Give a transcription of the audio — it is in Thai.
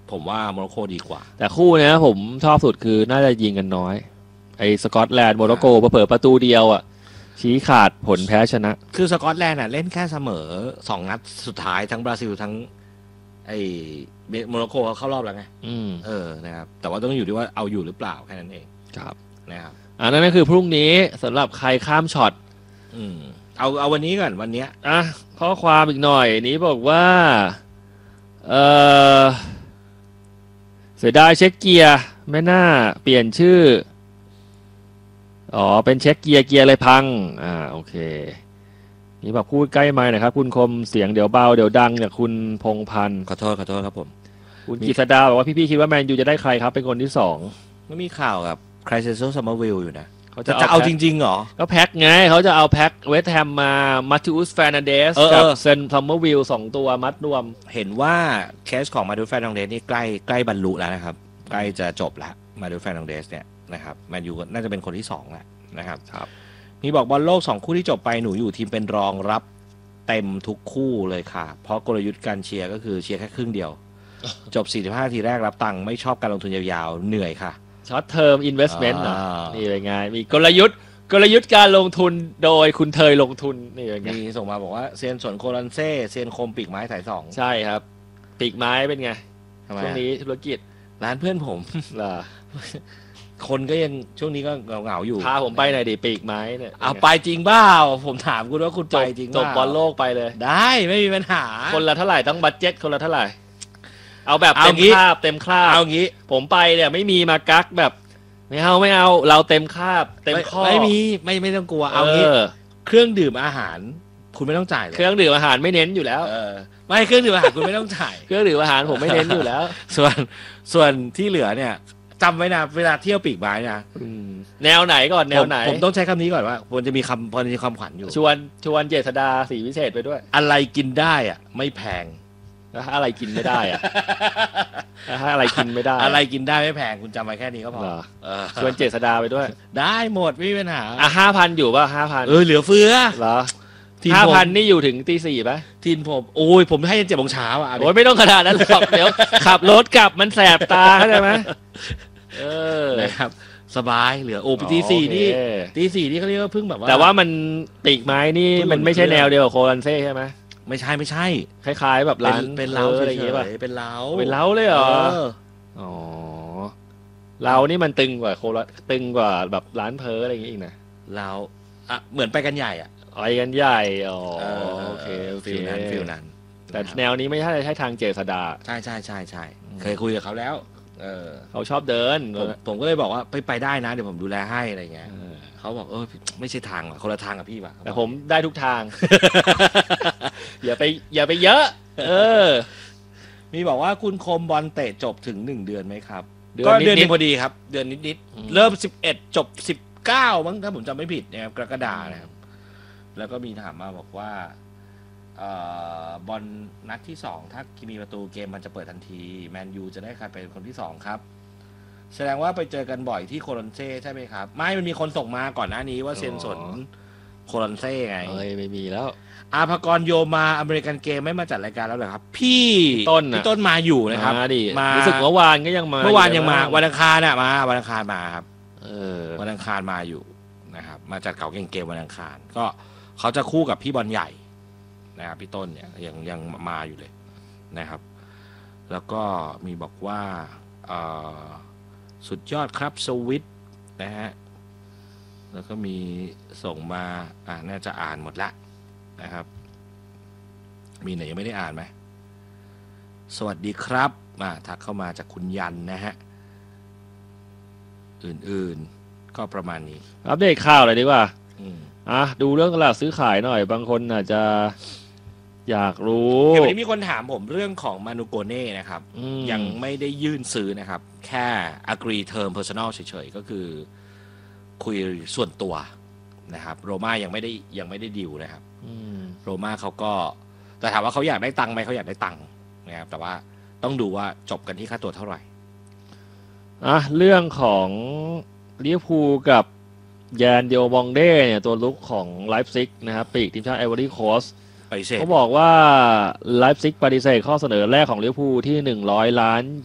ผมว่าโมร็อกโกดีกว่าแต่คู่เนี้ยผมชอบสุดคือน่าจะยิงกันน้อยไอ้สกอตแลนด์โมร็อกโกเปิดประตูเดียวอ่ะชี้ขาดผลแพ้ชนะคือสกอตแลนด์เล่นแค่เสมอ2 นัดสุดท้ายทั้งบราซิลทั้งไอ้โมร็อกโกเขาเข้ารอบแล้วไงนะครับแต่ว่าต้องอยู่ที่ว่าเอาอยู่หรือเปล่าแค่นั้นเองครับนะครับนั่นก็คือพรุ่งนี้สำหรับใครข้ามช็อตเอาวันนี้ก่อนวันนี้ข้อความอีกหน่อยนี้บอกว่าเสียดายเช็คเกียร์ไม่น่าเปลี่ยนชื่อเป็นเช็คเกียร์อะไรพังโอเคนี่บอกพูดใกล้ไมค์นะครับคุณคมเสียงเดี๋ยวเบาเดี๋ยวดังจากคุณพงพันธ์ขอโทษครับผมคุณกิษดาบอกว่าพี่ๆคิดว่าแมนยูจะได้ใครครับเป็นคนที่2 ไม่มีข่าวกับใครเซโซซัมเมอร์วิลอยู่นะเขาจะเอาจริงๆเหรอก็แพ็คไงเขาจะเอาแพ็คเวสต์แฮมมามาติอุสแฟร์นันเดสกับเซนซัมเมอร์วิล2ตัวมัดรวมเห็นว่าเคสของมาติอุสแฟร์นันเดสนี่ใกล้บรรลุแล้วนะครับใกล้จะจบแล้วมาติอุสแฟร์นันเดสเนี่ยนะครับแมนยูน่าจะเป็นคนที่2แล้วนะครับมีบอกบอลโลก2คู่ที่จบไปหนูอยู่ทีมเป็นรองรับเต็มทุกคู่เลยค่ะเพราะกลยุทธ์การเชียร์ก็คือเชียร์แค่ครึ่งเดียวจบ45นาทีแรกรับตังค์ไม่ชอบการลงทุนยาวๆเหนื่อยค่ะช็อตเทอมอินเวสท์เมนต์นี่เป็นไงมีกลยุทธ์การลงทุนโดยคุณเทยลงทุนนี่เป็นไงมีส่งมาบอกว่าเซียนสวนโคลันเซ่เซียนคมปีกไม้สาย2 ใช่ครับปีกไม้เป็นไงช่วงนี้ธุรกิจร้านเพื่อนผมล่ะคนก็ยังช่วงนี้ก็เหงาอยู่พาผมไปหน่อยดิปีกไม้เนี่ยเอาไปจริงเปล่าผมถามคุณว่าคุณไปจริงจบบอลโลกไปเลยได้ไม่มีปัญหาคนละเท่าไหร่ต้องบัดเจ็ตคนละเท่าไหร่เอาแบบเต็มคาบเอางี้ผมไปเนี่ยไม่มีมากักแบบไม่เอาเราเต็มคาบเต็มข้อไม่มีไม่ต้องกลัวเอางี้เครื่องดื่มอาหารคุณไม่ต้องจ่ายเครื่องดื่มอาหารไม่เน้นอยู่แล้วไม่เครื่องดื่มอาหารคุณไม่ต้องจ่ายเครื่องดื่มอาหารผมไม่เน้นอยู่แล้วส่วนที่เหลือเนี่ยจำไว้นะเวลาเที่ยวปีกไม้นะแนวไหนก่อนแนวไหนผมต้องใช้คำนี้ก่อนว่าพอจะมีความขวัญอยู่ชวนเจษดาศรีวิเศษไปด้วยอะไรกินได้อ่ะไม่แพงแล้วอะไรกินไม่ได้อ่ะอะไรกินไม่ได้อะไรกินได้ไม่แพงคุณจำไว้แค่นี้ก็พอชวนเจษดาไปด้วยได้หมดไม่มีปัญหา 5,000อยู่ป่ะ5,000 เหลือเฟือเหรอ5,000นี่อยู่ถึงตี 4ป่ะทีมผมโอ้ยผมให้7 โมงเช้าอ่ะโอ้ยไม่ต้องขนาดนั้นหรอกเดี๋ยวขับรถกลับมันแสบตาเข้าใจไหมนะครับสบายเหลือตีสี่นี่เขาเรียกว่าพึ่งแบบว่าแต่ว่ามันปีกไม้นี่มันไม่ใช่แนวเดียวกับโคลันเซ่ใช่ไหมไม่ใช่คล้ายๆแบบร้านเป็นเล้าอะไรอย่างเงี้ยป่ะเป็นเล้าเลยเหรอเล้านี่มันตึงกว่าตึงกว่าแบบร้านเพออะไรอย่างเงี้ยอีกนะเล้าเหมือนไปกันใหญ่ไปกันใหญ่โอเคฟิลนั้นแต่แนวนี้ไม่ใช่ทางเจษดาใช่เคยคุยกับเขาแล้วเขาชอบเดินผมก็เลยบอกว่าไปได้นะเดี๋ยวผมดูแลให้อะไรเงี้ยเขาบอกไม่ใช่ทางคนละทางกับพี่ป่ะแต่ผมได้ทุกทาง อย่าไปเยอะมีบอกว่าคุณคมบอลเตะจบถึง1 เดือนไหมครับก็เดือนนี้พอดีครับเดือนนิดเริ่ม11จบ19มั้งถ้าผมจำไม่ผิดนะครับกรกฎาคมนะครับแล้วก็มีถามมาบอกว่าบอลนัดที่2ถ้ามีประตูเกมมันจะเปิดทันทีแมนยูจะได้ใครเป็นคนที่2ครับแสดงว่าไปเจอกันบ่อยที่โคลันเซ่ใช่ไหมครับมันมีคนส่งมาก่อนหน้านี้ว่าเซนสนโคลันเซ่ไงไม่มีแล้วอาภากรโยมาอเมริกันเกมไม่มาจัดรายการแล้วเหรอครับพี่ต้นมาอยู่นะครับมารู้สึกเมื่อวานก็ยังมาวันอังคารน่ะมาวันอังคารมาครับวันอังคารมาอยู่นะครับมาจัดเก่าเกมวันอังคารก็เขาจะคู่กับพี่บอลใหญ่นะครับพี่ต้นเนี่ยยังมาอยู่เลยนะครับแล้วก็มีบอกว่าสุดยอดครับสวิตนะฮะแล้วก็มีส่งมาน่าจะอ่านหมดละนะครับมีไหนยังไม่ได้อ่านไหมสวัสดีครับทักเข้ามาจากคุณยันนะฮะอื่นๆก็ประมาณนี้อัปเดตข่าวหน่อยดีกว่าดูเรื่องตลาดซื้อขายหน่อยบางคนอาจจะอยากรู้วันนี้มีคนถามผมเรื่องของมานูโกเน่นะครับยังไม่ได้ยื่นซื้อนะครับแค่ agree term personal เฉยๆก็คือคุยส่วนตัวนะครับโรม่ายังไม่ได้ดีลนะครับโรม่าเขาก็แต่ถามว่าเขาอยากได้ตังค์ไหมเขาอยากได้ตังค์นะครับแต่ว่าต้องดูว่าจบกันที่ค่าตัวเท่าไหร่เรื่องของลิเวอร์พูลกับแยนเดียวบองเด้เนี่ยตัวลุกของไลฟ์ซิกนะครับปีกทีมชาติไอวอรี่โคสต์เขาบอกว่าไลฟ์ซิกปฏิเสธข้อเสนอแรกของลิเวอร์พูลที่100 ล้าน